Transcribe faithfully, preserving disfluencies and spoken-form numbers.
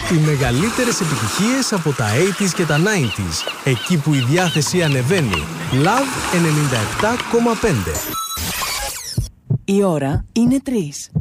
Οι μεγαλύτερες επιτυχίες από τα ογδόντα και τα ενενήντα. Εκεί που η διάθεση ανεβαίνει. Love ενενήντα επτά κόμμα πέντε. Η ώρα είναι τρεις.